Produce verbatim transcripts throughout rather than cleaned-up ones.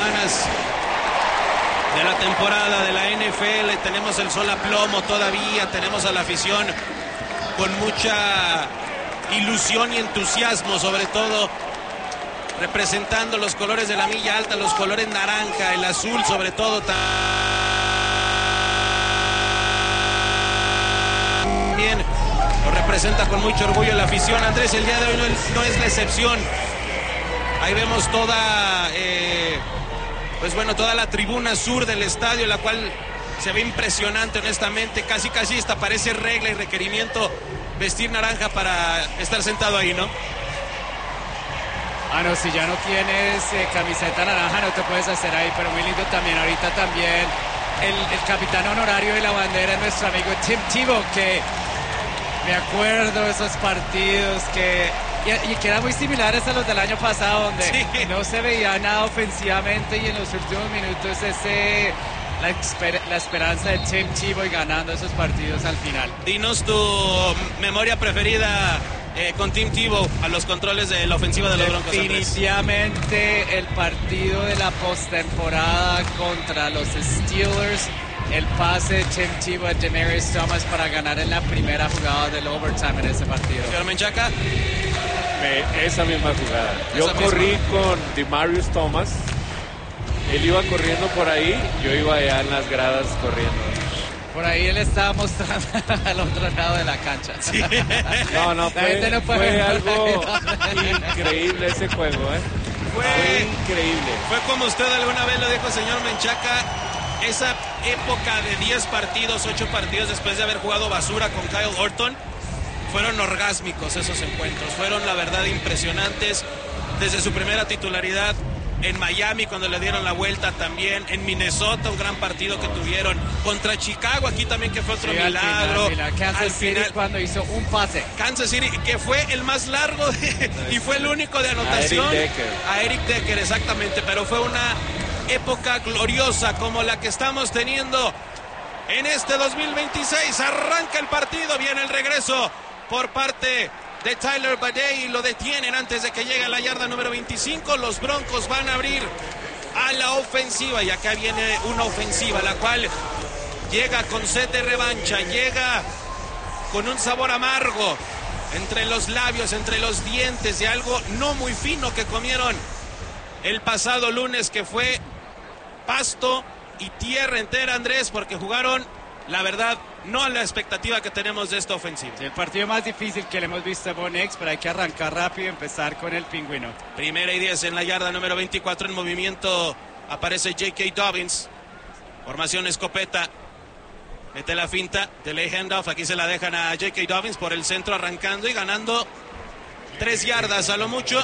semanas de la temporada de la N F L. Tenemos el sol a plomo todavía, tenemos a la afición con mucha ilusión y entusiasmo, sobre todo representando los colores de la milla alta, los colores naranja, el azul sobre todo también lo representa con mucho orgullo la afición. Andrés, el día de hoy no es, no es la excepción. Ahí vemos toda eh, pues bueno, toda la tribuna sur del estadio, la cual se ve impresionante, honestamente, casi casi hasta parece regla y requerimiento vestir naranja para estar sentado ahí, ¿no? Ah, no, si ya no tienes eh, camiseta naranja no te puedes hacer ahí, pero muy lindo también. Ahorita también el, el capitán honorario de la bandera es nuestro amigo Tim Tebow, que me acuerdo de esos partidos que, y, y que eran muy similares a los del año pasado, donde sí. no se veía nada ofensivamente y en los últimos minutos ese... La, esper la esperanza de Tim Tebow y ganando esos partidos al final. Dinos tu memoria preferida eh, con Tim Tebow a los controles de la ofensiva de los Broncos. Definitivamente el partido de la postemporada contra los Steelers, el pase de Tim Tebow a Demaryius Thomas para ganar en la primera jugada del overtime en ese partido. Señor Menchaca. Me, esa misma jugada. Yo esa corrí misma. con Demaryius Thomas. Él iba corriendo por ahí, yo iba allá en las gradas corriendo. Por ahí él estaba mostrando al otro lado de la cancha. Sí. No, no, fue, no fue algo increíble ese juego, ¿eh? Fue, fue increíble. Fue como usted alguna vez lo dijo, señor Menchaca, esa época de diez partidos, ocho partidos después de haber jugado basura con Kyle Orton, fueron orgásmicos esos encuentros, fueron la verdad impresionantes. Desde su primera titularidad en Miami, cuando le dieron la vuelta también, en Minnesota, un gran partido que tuvieron contra Chicago, aquí también que fue otro sí, milagro. Al final, Kansas al City final, cuando hizo un pase. Kansas City, que fue el más largo de, y fue el único de anotación. A Eric Decker. A Eric Decker, exactamente, pero fue una época gloriosa como la que estamos teniendo en este dos mil veintiséis. Arranca el partido, viene el regreso por parte de Tyler Badie y lo detienen antes de que llegue a la yarda número veinticinco. Los Broncos van a abrir a la ofensiva y acá viene una ofensiva la cual llega con sed de revancha, llega con un sabor amargo entre los labios, entre los dientes de algo no muy fino que comieron el pasado lunes, que fue pasto y tierra entera, Andrés, porque jugaron, la verdad, no a la expectativa que tenemos de esta ofensiva. Sí, el partido más difícil que le hemos visto a Bo Nix, pero hay que arrancar rápido y empezar con el pingüino. Primera y diez en la yarda número veinticuatro. En movimiento aparece J K. Dobbins. Formación escopeta. Mete la finta, delay handoff. Aquí se la dejan a J K. Dobbins por el centro, arrancando y ganando tres yardas a lo mucho.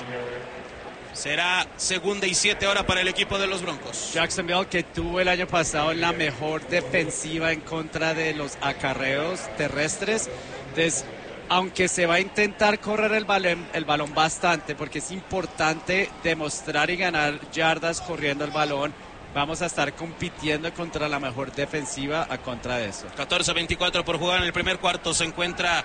Será segunda y siete ahora para el equipo de los Broncos. Jacksonville, que tuvo el año pasado la mejor defensiva en contra de los acarreos terrestres. Entonces, aunque se va a intentar correr el balón, el balón bastante, porque es importante demostrar y ganar yardas corriendo el balón, vamos a estar compitiendo contra la mejor defensiva a contra de eso. catorce veinticuatro por jugar en el primer cuarto. Se encuentra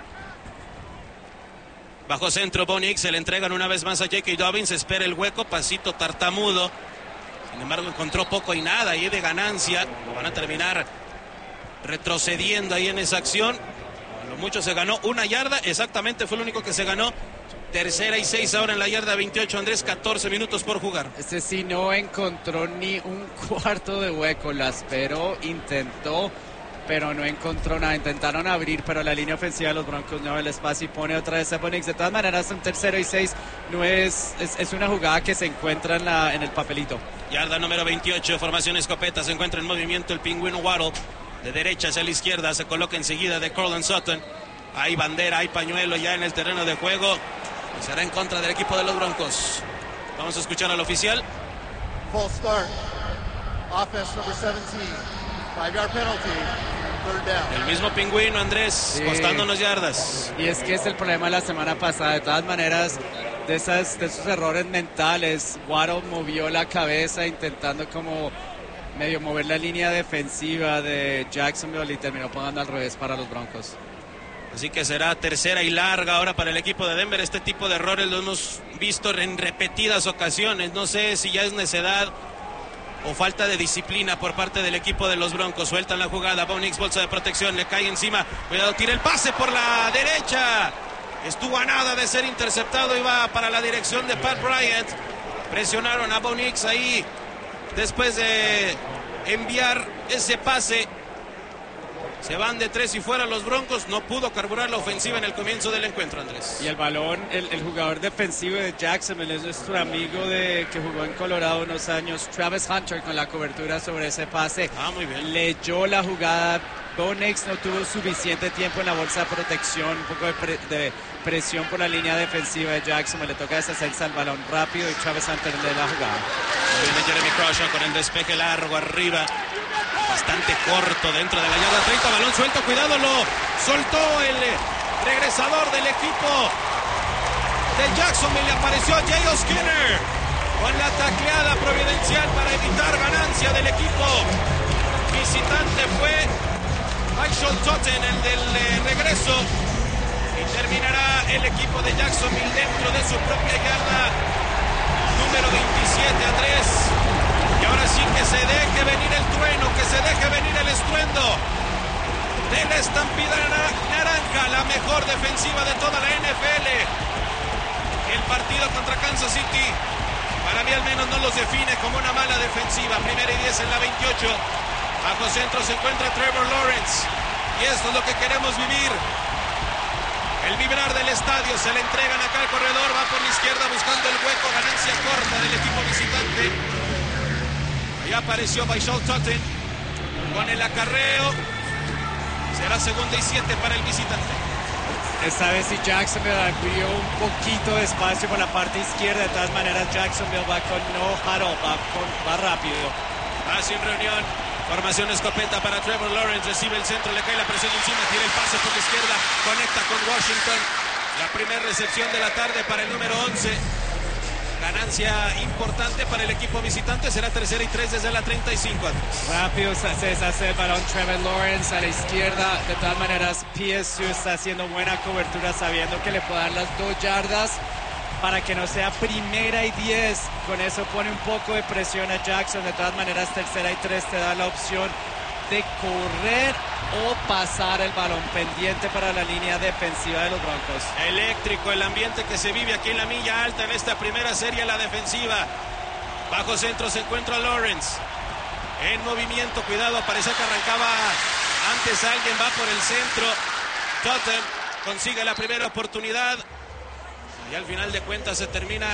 bajo centro Bo Nix, se le entregan una vez más a J K. Dobbins, espera el hueco, pasito tartamudo. Sin embargo, encontró poco y nada ahí de ganancia. Van a terminar retrocediendo ahí en esa acción. A lo mucho se ganó una yarda, exactamente fue lo único que se ganó. Tercera y seis ahora en la yarda veintiocho, Andrés, catorce minutos por jugar. Este sí no encontró ni un cuarto de hueco, la esperó, intentó, pero no encontró nada. Intentaron abrir, pero la línea ofensiva de los Broncos no ve el espacio y pone otra vez a Bo Nix. De todas maneras, un tercero y seis no es, es, es una jugada que se encuentra en, la, en el papelito. Yarda número veintiocho, formación escopeta, se encuentra en movimiento el pingüino Waddle. De derecha hacia la izquierda, se coloca enseguida de Courtland Sutton. Hay bandera, hay pañuelo ya en el terreno de juego. Y será en contra del equipo de los Broncos. Vamos a escuchar al oficial. Full start. Offense number seventeen. Five yard penalty. Third down. El mismo pingüino, Andrés, sí, costándonos yardas. Y es que es el problema de la semana pasada. De todas maneras, de, esas, de esos errores mentales, Waddle movió la cabeza intentando como medio mover la línea defensiva de Jacksonville y terminó poniendo al revés para los Broncos. Así que será tercera y larga ahora para el equipo de Denver. Este tipo de errores lo hemos visto en repetidas ocasiones. No sé si ya es necedad o falta de disciplina por parte del equipo de los Broncos. Sueltan la jugada, Bo Nix, bolsa de protección, le cae encima, cuidado, tira el pase por la derecha, estuvo a nada de ser interceptado, iba para la dirección de Pat Bryant. Presionaron a Bo Nix ahí después de enviar ese pase. Se van de tres y fuera los Broncos. No pudo carburar la ofensiva en el comienzo del encuentro, Andrés. Y el balón, el, el jugador defensivo de Jacksonville es nuestro amigo de que jugó en Colorado unos años, Travis Hunter, con la cobertura sobre ese pase. Ah, muy bien. Leyó la jugada. Bo Nix no tuvo suficiente tiempo en la bolsa de protección, un poco de, pre, de presión por la línea defensiva de Jacksonville. Le toca deshacerse al balón rápido y Travis Hunter le da la jugada. Viene Jeremy Crushon con el despeje largo arriba. Bastante corto dentro de la yarda treinta, balón suelto, cuidado, lo soltó el regresador del equipo de Jacksonville, le apareció J O Skinner con la tacleada providencial para evitar ganancia del equipo visitante. Fue Michael Totten el del eh, regreso y terminará el equipo de Jacksonville dentro de su propia yarda número veintisiete a tres. Y ahora sí que se deje venir el trueno, que se deje venir el estruendo de la estampida naranja, la mejor defensiva de toda la N F L. El partido contra Kansas City, para mí al menos no los define como una mala defensiva. Primera y diez en la veintiocho. Bajo centro se encuentra Trevor Lawrence. Y esto es lo que queremos vivir. El vibrar del estadio, se le entregan acá al corredor, va por la izquierda buscando el hueco, ganancia corta del equipo visitante. Ya apareció Baishal Totten con el acarreo. Será segunda y siete para el visitante. Esta vez si Jacksonville abrió un poquito de espacio por la parte izquierda. De todas maneras Jacksonville va con no huddle, va, con, va rápido. Va sin reunión. Formación escopeta para Trevor Lawrence. Recibe el centro, le cae la presión encima. Tira el pase por la izquierda. Conecta con Washington. La primera recepción de la tarde para el número once. Ganancia importante para el equipo visitante. Será tercera y tres desde la treinta y cinco. Rápido se deshace el balón Trevor Lawrence a la izquierda. De todas maneras, P S U está haciendo buena cobertura, sabiendo que le puede dar las dos yardas para que no sea primera y diez. Con eso pone un poco de presión a Jackson. De todas maneras, tercera y tres te da la opción de correr o pasar el balón, pendiente para la línea defensiva de los Broncos. Eléctrico el ambiente que se vive aquí en la milla alta en esta primera serie, la defensiva. Bajo centro se encuentra Lawrence en movimiento, cuidado, parece que arrancaba antes alguien, va por el centro. Totten consigue la primera oportunidad y al final de cuentas se termina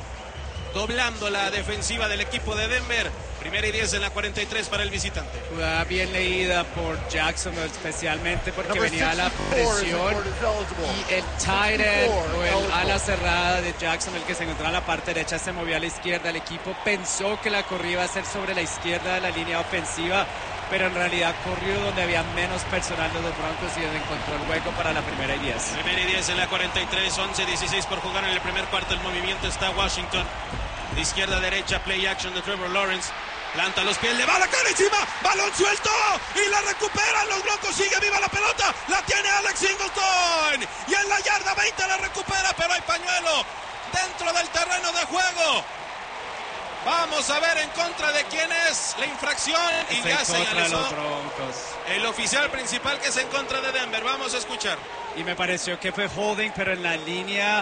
doblando la defensiva del equipo de Denver. Primera y diez en la cuarenta y tres para el visitante. Jugada bien leída por Jacksonville, especialmente porque venía la presión y el tight end o el ala cerrada de Jacksonville que se encontraba en la parte derecha se movió a la izquierda. El equipo pensó que la corrida iba a ser sobre la izquierda de la línea ofensiva, pero en realidad corrió donde había menos personal de los Broncos y donde encontró el hueco para la primera y diez. Primera y diez en la cuarenta y tres, once dieciséis por jugar en el primer cuarto. El movimiento está Washington. De izquierda a derecha, play action de Trevor Lawrence. Planta los pies, le va la cara encima, balón suelto y la recuperan los Broncos, sigue viva la pelota, la tiene Alex Singleton y en la yarda veinte la recupera, pero hay pañuelo dentro del terreno de juego. Vamos a ver en contra de quién es la infracción y es ya señalizó los Broncos. El oficial principal, que es en contra de Denver. Vamos a escuchar. Y me pareció que fue holding, pero en la línea.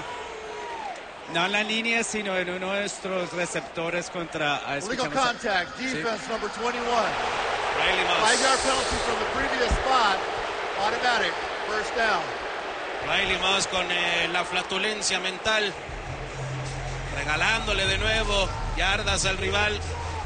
No en la línea, sino en uno de nuestros receptores contra... Legal contact, defense sí. number twenty-one. Riley Moss. Five yard penalty from the previous spot. Automatic, first down. Riley Moss con eh, la flatulencia mental. Regalándole de nuevo yardas al rival.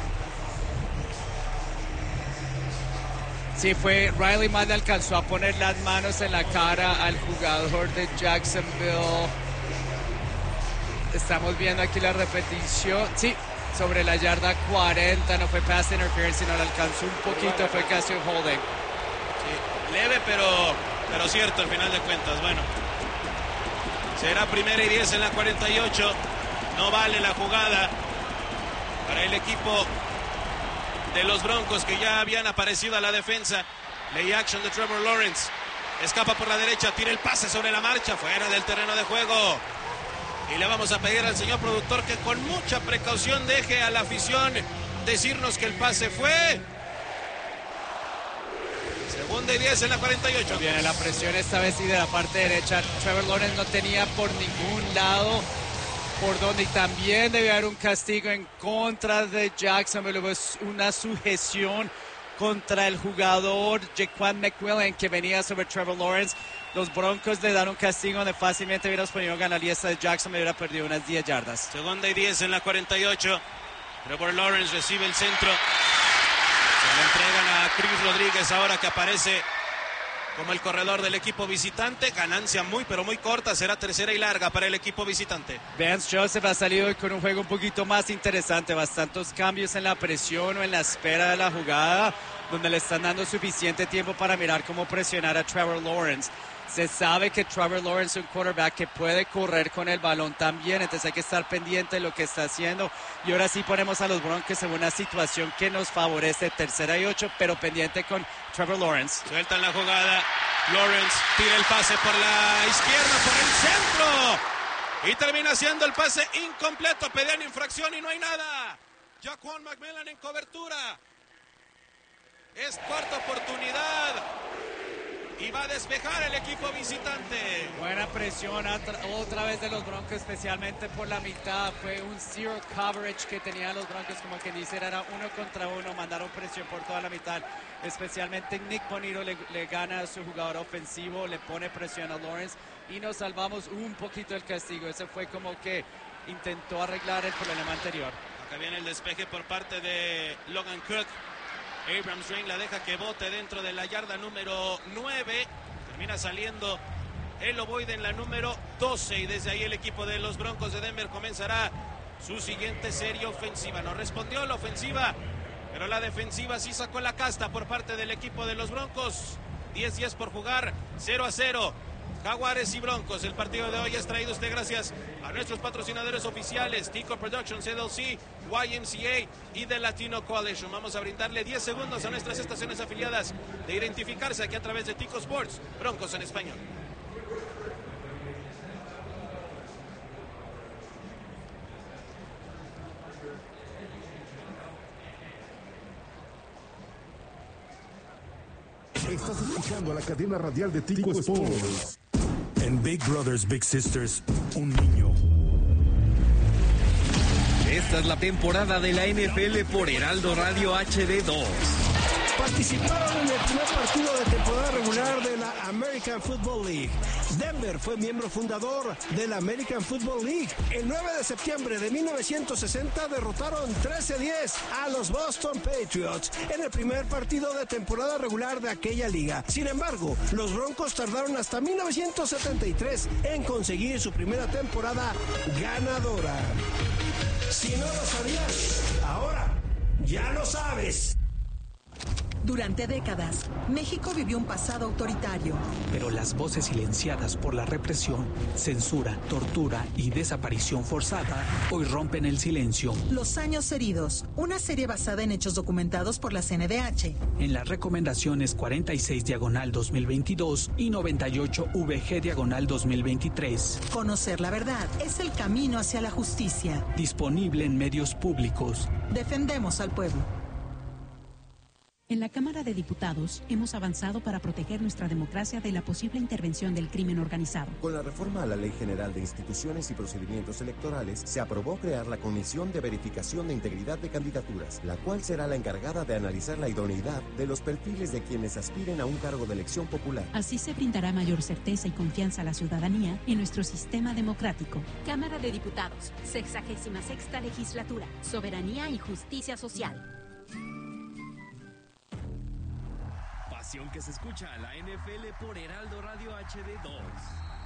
Sí, fue Riley Moss, le alcanzó a poner las manos en la cara al jugador de Jacksonville. Estamos viendo aquí la repetición. Sí, sobre la yarda cuarenta. No fue pass interference, sino le alcanzó un poquito. Fue casi un holding. Sí, leve, pero, pero cierto al final de cuentas. Bueno, será primera y diez en la cuarenta y ocho. No vale la jugada para el equipo de los Broncos, que ya habían aparecido a la defensa. Play action de Trevor Lawrence. Escapa por la derecha, tira el pase sobre la marcha, fuera del terreno de juego. Y le vamos a pedir al señor productor que con mucha precaución deje a la afición decirnos que el pase fue. Segunda y diez en la cuarenta y ocho. Viene la presión esta vez y de la parte derecha. Trevor Lawrence no tenía por ningún lado por donde, y también debe haber un castigo en contra de Jacksonville. Hubo una sujeción contra el jugador Jaquan McMillan que venía sobre Trevor Lawrence. Los Broncos le dan un castigo donde fácilmente hubiera podido ganar, y esta de Jackson me hubiera perdido unas diez yardas. Segunda y diez en la cuarenta y ocho. Trevor Lawrence recibe el centro. Se lo entregan a Chris Rodríguez ahora, que aparece como el corredor del equipo visitante. Ganancia muy pero muy corta, será tercera y larga para el equipo visitante. Vance Joseph ha salido hoy con un juego un poquito más interesante, bastantes cambios en la presión o en la espera de la jugada, donde le están dando suficiente tiempo para mirar cómo presionar a Trevor Lawrence. Se sabe que Trevor Lawrence es un quarterback que puede correr con el balón también, entonces hay que estar pendiente de lo que está haciendo. Y ahora sí ponemos a los Broncos en una situación que nos favorece, tercera y ocho, pero pendiente con Trevor Lawrence. Sueltan la jugada, Lawrence tira el pase por la izquierda, por el centro, y termina siendo el pase incompleto. Pedían infracción y no hay nada. Jaquan McMillan en cobertura. Es cuarta oportunidad y va a despejar el equipo visitante. Buena presión otra vez de los Broncos, especialmente por la mitad. Fue un zero coverage que tenían los Broncos, como que dice, era uno contra uno. Mandaron presión por toda la mitad, especialmente Nick Bonito le, le gana a su jugador ofensivo, le pone presión a Lawrence y nos salvamos un poquito del castigo. Ese fue como que intentó arreglar el problema anterior. Acá viene el despeje por parte de Logan Cook. Abrams Drain la deja que bote dentro de la yarda número nueve. Termina saliendo el ovoide en la número doce. Y desde ahí el equipo de los Broncos de Denver comenzará su siguiente serie ofensiva. No respondió la ofensiva, pero la defensiva sí sacó la casta por parte del equipo de los Broncos. diez diez por jugar, cero a cero. Jaguares y Broncos. El partido de hoy es traído usted gracias a nuestros patrocinadores oficiales, Tico Productions, C L C, Y M C A y The Latino Coalition. Vamos a brindarle diez segundos a nuestras estaciones afiliadas de identificarse aquí a través de Tico Sports, Broncos en español. Estás escuchando a la cadena radial de Tico Sports. En Big Brothers Big Sisters, un niño. Esta es la temporada de la N F L por Heraldo Radio H D dos. Participaron en el primer partido de temporada regular de la American Football League. Denver fue miembro fundador de la American Football League. El nueve de septiembre de mil novecientos sesenta derrotaron trece a diez a los Boston Patriots en el primer partido de temporada regular de aquella liga. Sin embargo, los Broncos tardaron hasta mil novecientos setenta y tres en conseguir su primera temporada ganadora. Si no lo sabías, ahora ya lo sabes. Durante décadas, México vivió un pasado autoritario. Pero las voces silenciadas por la represión, censura, tortura y desaparición forzada hoy rompen el silencio. Los años heridos, una serie basada en hechos documentados por la C N D H. En las recomendaciones cuarenta y seis diagonal dos mil veintidós y noventa y ocho V G diagonal dos mil veintitrés. Conocer la verdad es el camino hacia la justicia. Disponible en medios públicos. Defendemos al pueblo. En la Cámara de Diputados hemos avanzado para proteger nuestra democracia de la posible intervención del crimen organizado. Con la reforma a la Ley General de Instituciones y Procedimientos Electorales, se aprobó crear la Comisión de Verificación de Integridad de Candidaturas, la cual será la encargada de analizar la idoneidad de los perfiles de quienes aspiren a un cargo de elección popular. Así se brindará mayor certeza y confianza a la ciudadanía en nuestro sistema democrático. Cámara de Diputados, sexagésima sexta legislatura, soberanía y justicia social. Que se escucha a la N F L por Heraldo Radio H D dos.